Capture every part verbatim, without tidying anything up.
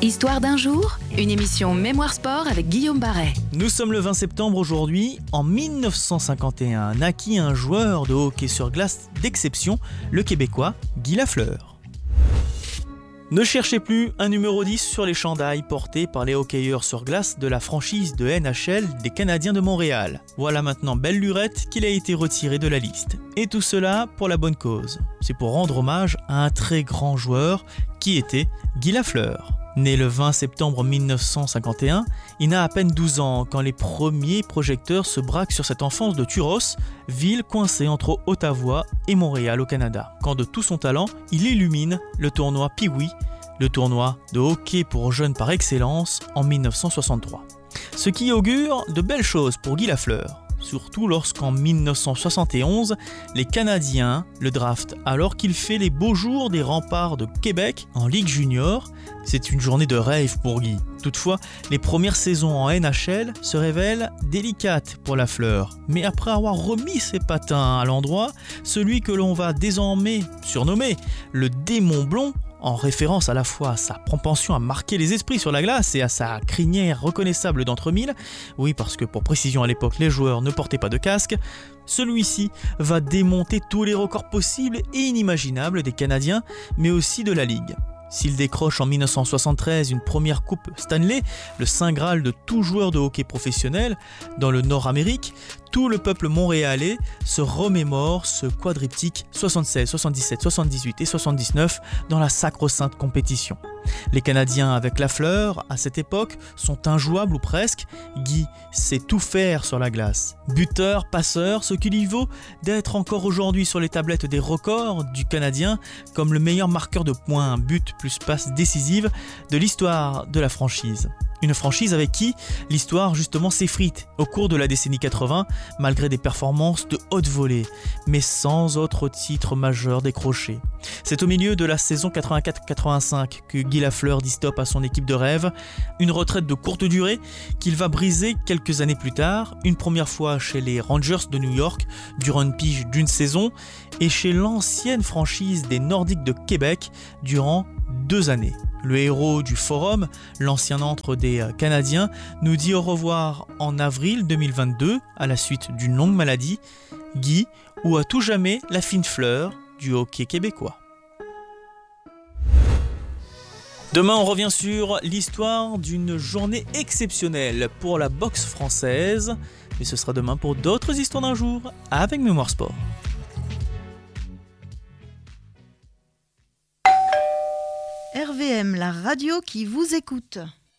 Histoire d'un jour, une émission Mémoire Sport avec Guillaume Barret. Nous sommes le vingt septembre aujourd'hui. En mille neuf cent cinquante et un, naquit un joueur de hockey sur glace d'exception, le Québécois Guy Lafleur. Ne cherchez plus un numéro dix sur les chandails portés par les hockeyeurs sur glace de la franchise de N H L des Canadiens de Montréal. Voilà maintenant belle lurette qu'il a été retiré de la liste. Et tout cela pour la bonne cause. C'est pour rendre hommage à un très grand joueur qui était Guy Lafleur. Né le vingt septembre mille neuf cent cinquante et un, il n'a à peine douze ans quand les premiers projecteurs se braquent sur cette enfance de Turos, ville coincée entre Ottawa et Montréal au Canada. Quand de tout son talent, il illumine le tournoi Pee-Wee, le tournoi de hockey pour jeunes par excellence en mille neuf cent soixante-trois. Ce qui augure de belles choses pour Guy Lafleur. Surtout lorsqu'en mille neuf cent soixante et onze, les Canadiens le draftent alors qu'il fait les beaux jours des remparts de Québec en Ligue junior. C'est une journée de rêve pour Guy. Toutefois, les premières saisons en N H L se révèlent délicates pour Lafleur. Mais après avoir remis ses patins à l'endroit, celui que l'on va désormais surnommer le démon blond, en référence à la fois à sa propension à marquer les esprits sur la glace et à sa crinière reconnaissable d'entre mille, oui parce que pour précision à l'époque les joueurs ne portaient pas de casque, celui-ci va démonter tous les records possibles et inimaginables des Canadiens, mais aussi de la Ligue. S'il décroche en mille neuf cent soixante-treize une première coupe Stanley, le saint graal de tout joueur de hockey professionnel dans le Nord-Amérique, tout le peuple montréalais se remémore ce quadriptyque soixante-seize, soixante-dix-sept, soixante-dix-huit et soixante-dix-neuf dans la sacro-sainte compétition. Les Canadiens avec Lafleur, à cette époque, sont injouables ou presque. Guy sait tout faire sur la glace. Buteur, passeur, ce qui lui vaut d'être encore aujourd'hui sur les tablettes des records du Canadien comme le meilleur marqueur de points, but plus passe décisive de l'histoire de la franchise. Une franchise avec qui l'histoire justement s'effrite au cours de la décennie quatre-vingts, malgré des performances de haute volée, mais sans autre titre majeur décroché. C'est au milieu de la saison quatre-vingt-quatre quatre-vingt-cinq que Guy Lafleur dit stop à son équipe de rêve, une retraite de courte durée qu'il va briser quelques années plus tard, une première fois chez les Rangers de New York, durant une pige d'une saison, et chez l'ancienne franchise des Nordiques de Québec, durant deux années. Le héros du forum, l'ancien antre des Canadiens, nous dit au revoir en avril deux mille vingt-deux à la suite d'une longue maladie. Guy, ou à tout jamais la fine fleur du hockey québécois. Demain, on revient sur l'histoire d'une journée exceptionnelle pour la boxe française. Mais ce sera demain pour d'autres histoires d'un jour avec Mémoire Sport. R V M, la radio qui vous écoute.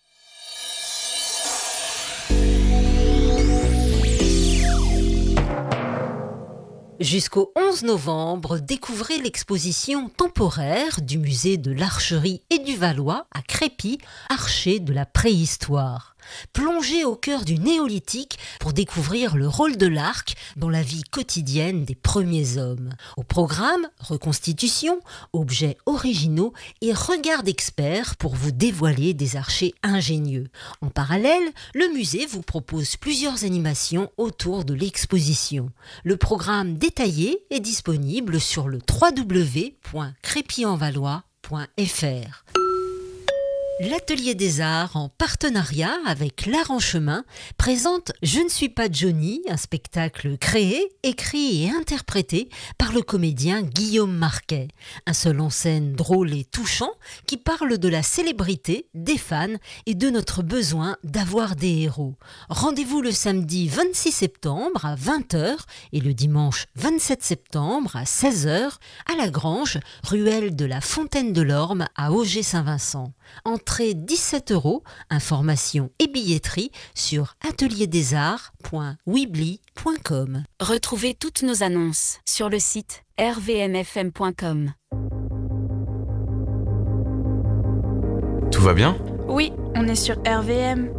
Jusqu'au onze novembre, découvrez l'exposition temporaire du musée de l'Archerie et du Valois à Crépy, archer de la préhistoire. Plongez au cœur du néolithique pour découvrir le rôle de l'arc dans la vie quotidienne des premiers hommes. Au programme, reconstitution, objets originaux et regards d'experts pour vous dévoiler des archers ingénieux. En parallèle, le musée vous propose plusieurs animations autour de l'exposition. Le programme détaillé est disponible sur le w w w point crépy en valois point f r. L'Atelier des Arts, en partenariat avec l'Art en Chemin, présente Je ne suis pas Johnny, un spectacle créé, écrit et interprété par le comédien Guillaume Marquet. Un seul en scène drôle et touchant qui parle de la célébrité, des fans et de notre besoin d'avoir des héros. Rendez-vous le samedi vingt-six septembre à vingt heures et le dimanche vingt-sept septembre à seize heures à la Grange, ruelle de la Fontaine de l'Orme à Auger-Saint-Vincent. Entrée dix-sept euros, information et billetterie sur atelier des arts point weebly point com. Retrouvez toutes nos annonces sur le site r v m f m point com. Tout va bien ? Oui, on est sur R V M.